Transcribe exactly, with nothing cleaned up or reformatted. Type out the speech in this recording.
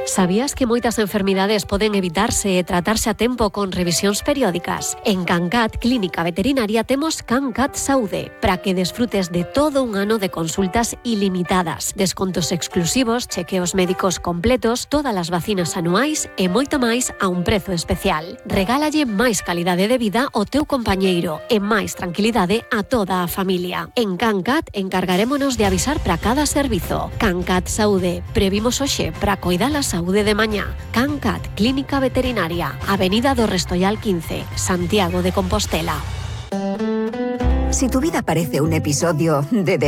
Sabías que moitas enfermidades poden evitarse e tratarse a tempo con revisións periódicas? En CanCat Clínica Veterinaria temos CanCat Saúde para que desfrutes de todo un ano de consultas ilimitadas, descontos exclusivos, chequeos médicos completos, todas as vacinas anuais e moito máis a un prezo especial. Regálalle máis calidade de vida ao teu compañeiro e máis tranquilidade a toda a familia. En CanCat encargarémonos de avisar para cada servizo. CanCat Saúde, previmos hoxe para coidar a saúde de mañá. CanCat Clínica Veterinaria, Avenida do Restollal quince, Santiago de Compostela. Si tu vida parece un episodio de